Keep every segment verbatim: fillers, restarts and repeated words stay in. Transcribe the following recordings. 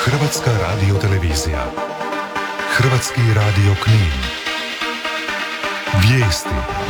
Hrvatska radiotelevizija. Hrvatski radio Knin. Vijesti.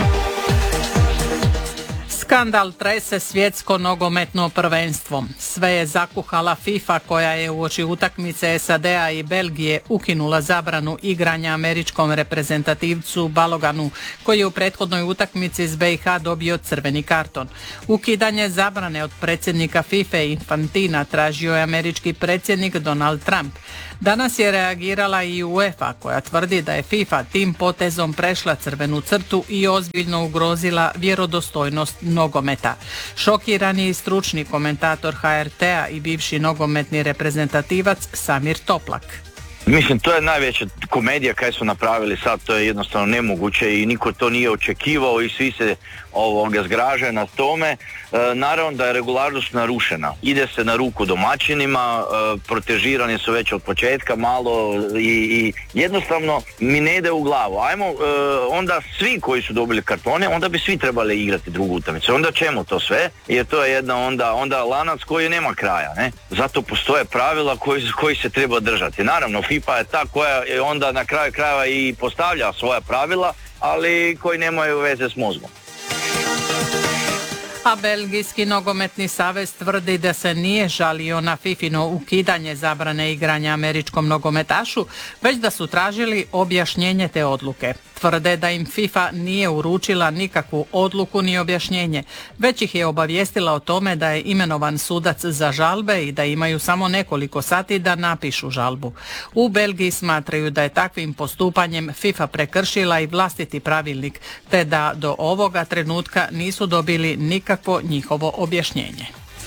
Skandal trese svjetsko nogometno prvenstvo. Sve je zakuhala FIFA koja je uoči utakmice S A D-a i Belgije ukinula zabranu igranja američkom reprezentativcu Baloganu, koji je u prethodnoj utakmici s B i H dobio crveni karton. Ukidanje zabrane od predsjednika FIFA Infantina tražio je američki predsjednik Donald Trump. Danas je reagirala i UEFA koja tvrdi da je FIFA tim potezom prešla crvenu crtu i ozbiljno ugrozila vjerodostojnost nogometa. Šokiran je i stručni komentator H R T-a i bivši nogometni reprezentativac Samir Toplak. Mislim, to je najveća komedija kaj su napravili sad, to je jednostavno nemoguće i niko to nije očekivao i svi se ovoga zgražaju na tome. E, naravno da je regularnost narušena. Ide se na ruku domaćinima, e, protežirani su već od početka malo i, i jednostavno mi ne ide u glavu. Ajmo, e, onda svi koji su dobili kartone, onda bi svi trebali igrati drugu utakmicu. Onda čemu to sve? Jer to je jedna onda, onda lanac koji nema kraja, ne? Zato postoje pravila koji, koji se treba držati. Naravno, FIFA je ta koja je onda na kraju krajeva i postavlja svoja pravila, ali koji nemaju veze s mozgom. A Belgijski nogometni savez tvrdi da se nije žalio na FIFIno ukidanje zabrane igranja američkom nogometašu, već da su tražili objašnjenje te odluke. Tvrde da im FIFA nije uručila nikakvu odluku ni objašnjenje, već ih je obavijestila o tome da je imenovan sudac za žalbe i da imaju samo nekoliko sati da napišu žalbu. U Belgiji smatraju da je takvim postupanjem FIFA prekršila i vlastiti pravilnik, te da do ovoga trenutka nisu dobili nikakvo njihovo objašnjenje.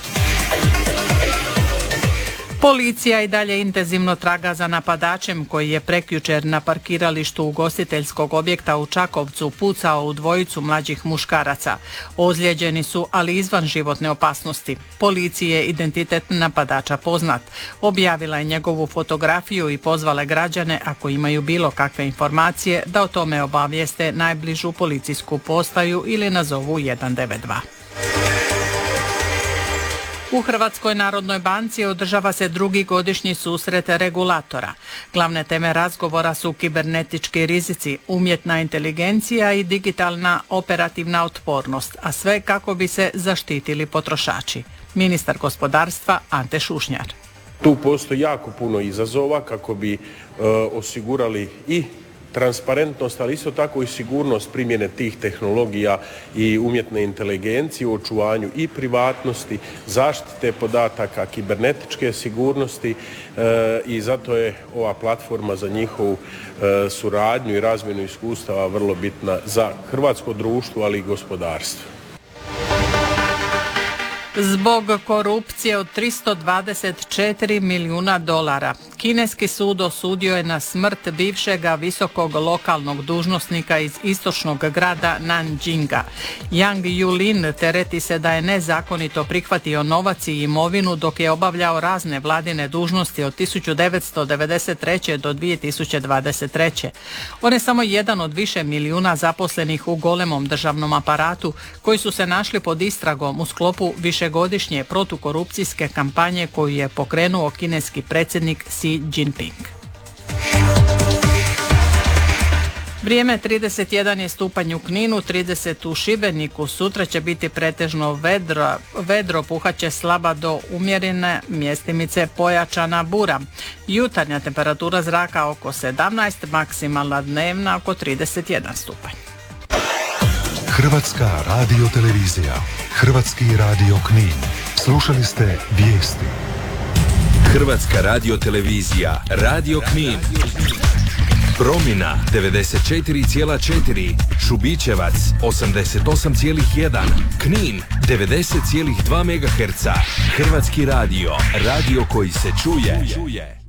Policija i dalje intenzivno traga za napadačem koji je prekjučer na parkiralištu ugostiteljskog objekta u Čakovcu pucao u dvojicu mlađih muškaraca. Ozlijeđeni su, ali izvan životne opasnosti. Policiji je identitet napadača poznat. Objavila je njegovu fotografiju i pozvala građane, ako imaju bilo kakve informacije, da o tome obavijeste najbližu policijsku postaju ili nazovu jedan devet dva. U Hrvatskoj narodnoj banci održava se drugi godišnji susret regulatora. Glavne teme razgovora su kibernetički rizici, umjetna inteligencija i digitalna operativna otpornost, a sve kako bi se zaštitili potrošači. Ministar gospodarstva Ante Šušnjar. Tu postoji jako puno izazova kako bi e, osigurali i transparentnost, ali isto tako i sigurnost primjene tih tehnologija i umjetne inteligencije u očuvanju i privatnosti, zaštite podataka, kibernetičke sigurnosti e, i zato je ova platforma za njihovu e, suradnju i razmjenu iskustava vrlo bitna za hrvatsko društvo, ali i gospodarstvo. Zbog korupcije od tristo dvadeset četiri milijuna dolara, kineski sud osudio je na smrt bivšega visokog lokalnog dužnosnika iz istočnog grada Nanjinga. Yang Yulin tereti se da je nezakonito prihvatio novac i imovinu dok je obavljao razne vladine dužnosti od tisuću devetsto devedeset treće do dvije tisuće dvadeset treće. On je samo jedan od više milijuna zaposlenih u golemom državnom aparatu koji su se našli pod istragom u sklopu više godišnje protukorupcijske kampanje koju je pokrenuo kineski predsjednik Xi Jinping. Vrijeme trideset jedan je stupanj u Kninu, trideset u Šibeniku, sutra će biti pretežno vedro, vedro puhat će slaba do umjerene, mjestimice pojačana bura. Jutarnja temperatura zraka oko sedamnaest, maksimalna dnevna oko trideset jedan stupanj. Hrvatska radiotelevizija. Hrvatski radio Knin. Slušali ste vijesti. Hrvatska radiotelevizija. Radio Knin. Promina devedeset četiri zarez četiri, Šubićevac osamdeset osam zarez jedan, Knin devedeset zarez dva megaherca. Hrvatski radio. Radio koji se čuje.